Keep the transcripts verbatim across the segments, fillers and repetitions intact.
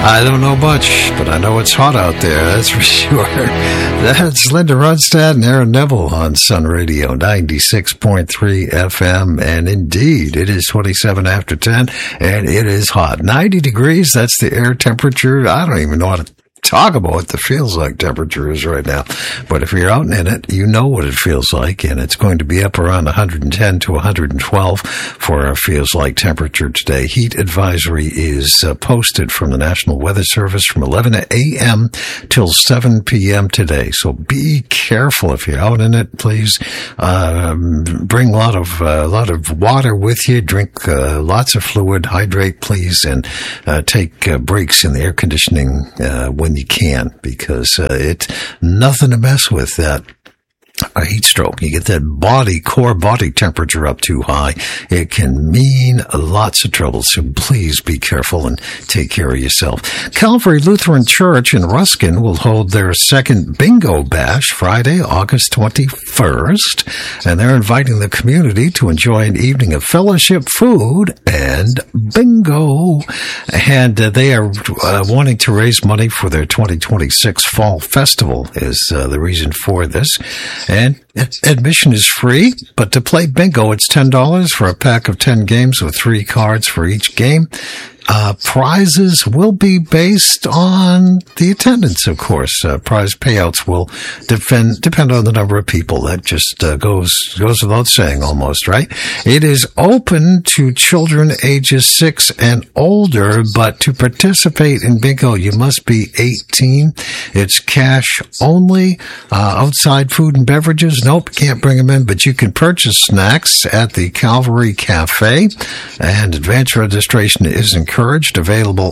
I don't know much, but I know it's hot out there, that's for sure. That's Linda Ronstadt and Aaron Neville on Sun Radio ninety-six point three F M. And indeed, it is twenty-seven after ten, and it is hot. ninety degrees, that's the air temperature. I don't even know how to talk about what the feels like temperature is right now. But if you're out in it, you know what it feels like, and it's going to be up around one hundred ten to one hundred twelve for our feels like temperature today. Heat advisory is uh, posted from the National Weather Service from eleven a.m. till seven p.m. today. So be careful if you're out in it. Please uh, bring a lot of uh, a lot of water with you. Drink uh, lots of fluid. Hydrate, please, and uh, take uh, breaks in the air conditioning uh, when you can, because uh, it's nothing to mess with that. A heat stroke, you get that body, core body temperature up too high, it can mean lots of trouble. So please be careful and take care of yourself. Calvary Lutheran Church in Ruskin will hold their second bingo bash Friday, August twenty-first. And they're inviting the community to enjoy an evening of fellowship, food, and bingo. And uh, they are uh, wanting to raise money for their twenty twenty-six Fall Festival is uh, the reason for this. And admission is free, but to play bingo, it's ten dollars for a pack of ten games with three cards for each game. Uh, prizes will be based on the attendance, of course. Uh, prize payouts will defend, depend on the number of people. That just uh, goes goes without saying almost, right? It is open to children ages six and older, but to participate in bingo, you must be eighteen. It's cash only. Uh, outside food and beverages, nope, can't bring them in, but you can purchase snacks at the Calvary Cafe, and advance registration is encouraged. Available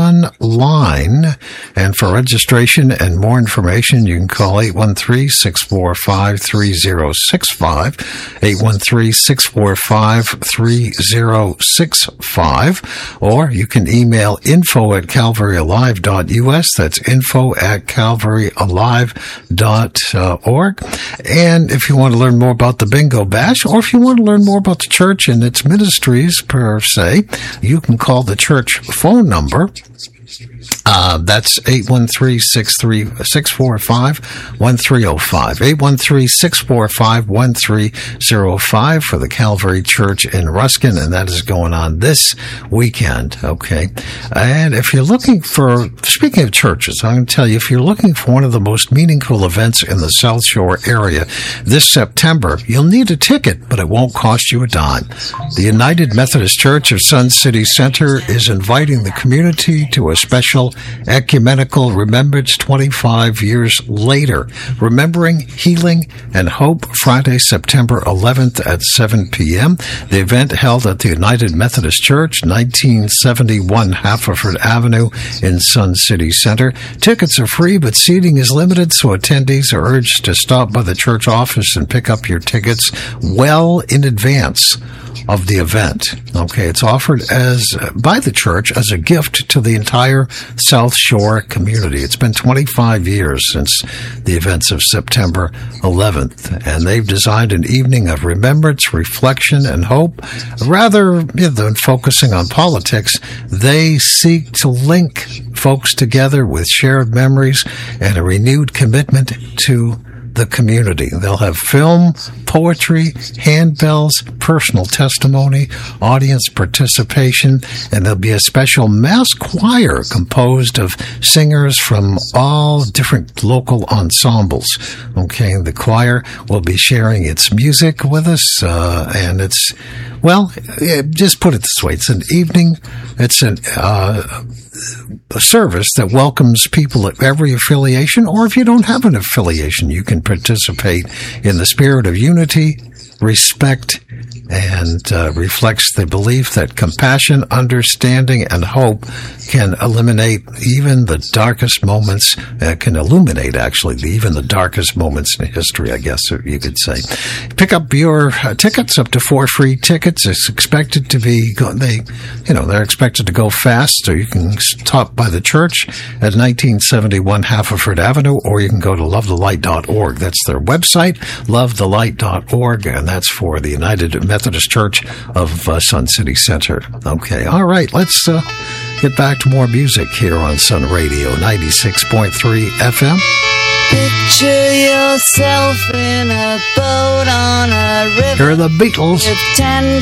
online, and for registration and more information you can call eight one three, six four five, three zero six five, eight one three, six four five, three zero six five, or you can email info at calvary alive dot u s. That's info at calvary alive dot org. And if you want to learn more about the bingo bash, or if you want to learn more about the church and its ministries per se, you can call the church phone number. Uh, that's eight one three, six four five, one three zero five. eight one three, six four five, one three zero five for the Calvary Church in Ruskin, and that is going on this weekend, okay? And if you're looking for, speaking of churches, I'm going to tell you, if you're looking for one of the most meaningful events in the South Shore area this September, you'll need a ticket, but it won't cost you a dime. The United Methodist Church of Sun City Center is inviting the community to a special ecumenical remembrance twenty-five years later, remembering healing and hope, Friday, September eleventh at seven p.m. The event held at the United Methodist Church, nineteen seventy-one Haverford Avenue in Sun City Center. Tickets are free, but seating is limited, so attendees are urged to stop by the church office and pick up your tickets well in advance of the event. Okay, it's offered as by the church as a gift to the entire South Shore community. It's been twenty-five years since the events of September eleventh, and they've designed an evening of remembrance, reflection, and hope. Rather than focusing on politics, they seek to link folks together with shared memories and a renewed commitment to the community. They'll have film, poetry, handbells, personal testimony, audience participation, and there'll be a special mass choir composed of singers from all different local ensembles. Okay, the choir will be sharing its music with us, uh, and it's, well, just put it this way, it's an evening, it's an, uh, a service that welcomes people of every affiliation, or if you don't have an affiliation, you can participate in the spirit of unity, respect, and uh, reflects the belief that compassion, understanding, and hope can eliminate even the darkest moments, uh, can illuminate, actually, the, even the darkest moments in history, I guess you could say. Pick up your uh, tickets, up to four free tickets. It's expected to be, go, they, you know, they're expected to go fast, so you can stop by the church at nineteen seventy-one Haverford Avenue, or you can go to love the light dot org. That's their website, love the light dot org, and that's for the United Methodist Church of uh, Sun City Center. Okay, all right, let's uh, get back to more music here on Sun Radio, ninety-six point three F M. Picture yourself in a boat on a river. Here are the Beatles. With ten